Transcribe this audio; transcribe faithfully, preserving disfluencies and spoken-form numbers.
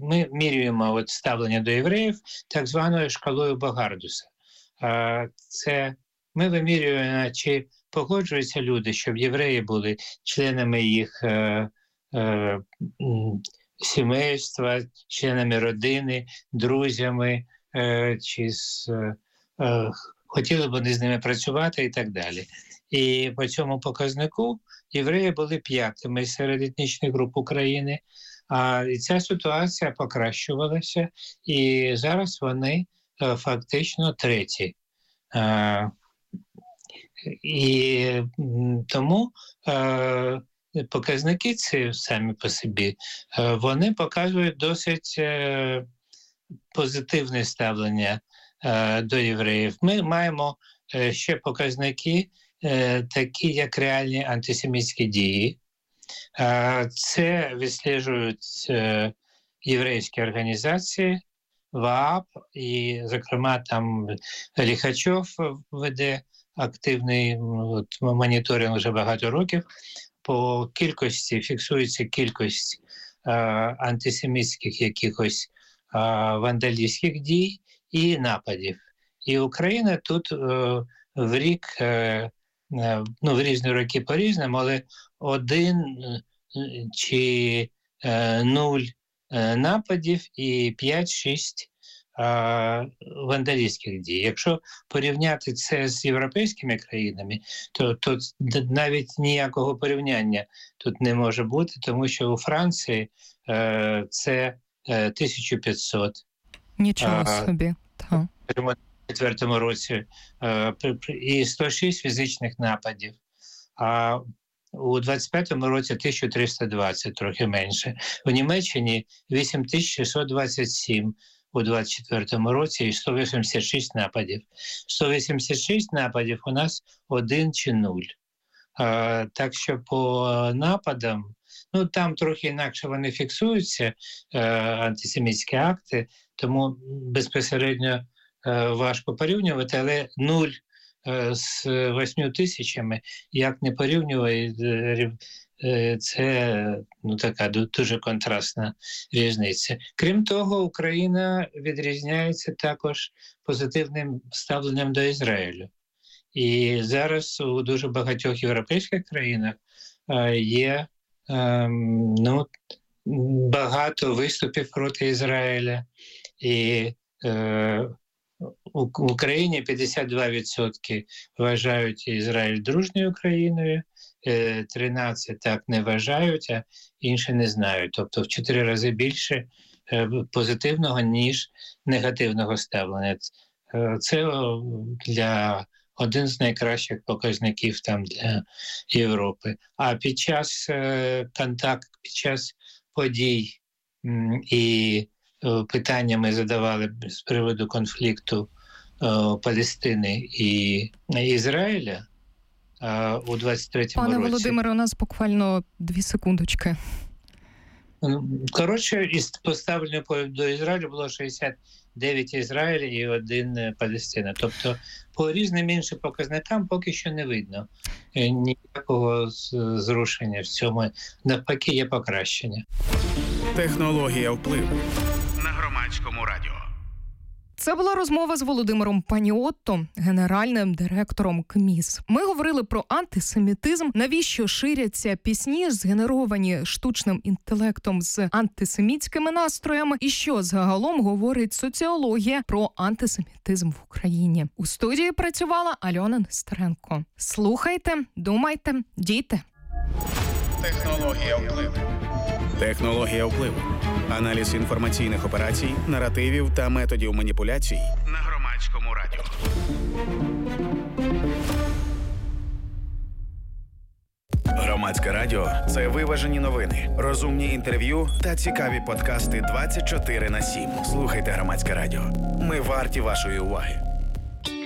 ми міряємо от ставлення до євреїв так званою шкалою Богардуса. Це ми вимірюємо, чи погоджуються люди, щоб євреї були членами їх е, е, сімейства, членами родини, друзями, е, чи з, е, хотіли б вони з ними працювати і так далі. І по цьому показнику євреї були п'ятими серед етнічних груп України, а і ця ситуація покращувалася, і зараз вони е, фактично треті. Е, і м, тому е, показники ці самі по собі, е, вони показують досить е, позитивне ставлення е, до євреїв. Ми маємо е, ще показники, е, такі як реальні антисемітські дії. Е, це відслежують е, єврейські організації, ВААП, і, зокрема, там Ліхачов веде активний от, моніторинг вже багато років. По кількості, фіксується кількість е, антисемітських якихось е, вандалістських дій і нападів. І Україна тут е, в рік, е, е, ну, в різні роки по-різному, але один е, чи е, нуль е, нападів і п'ять-шість вандалістських дій. Якщо порівняти це з європейськими країнами, то, то навіть ніякого порівняння тут не може бути, тому що у Франції е, це е, тисяча п'ятсот. Нічого собі. У четвертому році е, і сто шість фізичних нападів. А у двадцять п'ятому році тисяча триста двадцять, трохи менше. У Німеччині вісім тисяч шістсот двадцять сім. У двадцять четвертому році і сто вісімдесят шість нападів. сто вісімдесят шість нападів у нас один чи нуль. А, так що по нападам, ну там трохи інакше вони фіксуються, а, антисемітські акти, тому безпосередньо а, важко порівнювати, але нуль а, з восьми тисячами, як не порівнювати, це ну, така дуже контрастна різниця. Крім того, Україна відрізняється також позитивним ставленням до Ізраїлю. І зараз у дуже багатьох європейських країнах е, є е, ну, багато виступів проти Ізраїля. І е, у Україні п'ятдесят два відсотки вважають Ізраїль дружньою країною, тринадцять так не вважають, а інші не знають. Тобто в чотири рази більше позитивного, ніж негативного ставлення. Це для один з найкращих показників там для Європи. А під час контакту, під час подій і питання ми задавали з приводу конфлікту Палестини і Ізраїля, у двадцять третьому Пане році. Володимире, у нас буквально дві секундочки. Коротше, із поставлення до Ізраїлю було шістдесят дев'ять Ізраїль і один Палестина. Тобто по різним іншим показникам поки що не видно ніякого зрушення в цьому. Навпаки, є покращення. Технологія впливу на Громадському радіо. Це була розмова з Володимиром Паніотто, генеральним директором КМІС. Ми говорили про антисемітизм, навіщо ширяться пісні, згенеровані штучним інтелектом з антисемітськими настроями, і що загалом говорить соціологія про антисемітизм в Україні. У студії працювала Альона Нестеренко. Слухайте, думайте, дійте. Технологія впливу. Технологія впливу. Аналіз інформаційних операцій, наративів та методів маніпуляцій на Громадському радіо. Громадське радіо – це виважені новини, розумні інтерв'ю та цікаві подкасти двадцять чотири на сім. Слухайте Громадське радіо. Ми варті вашої уваги.